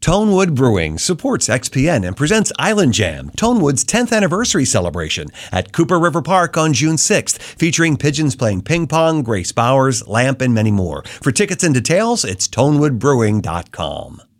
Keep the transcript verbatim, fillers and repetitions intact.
Tonewood Brewing supports X P N and presents Island Jam, Tonewood's tenth anniversary celebration at Cooper River Park on June sixth, featuring pigeons playing ping pong, Grace Bowers, Lamp, and many more. For tickets and details, it's tonewood brewing dot com.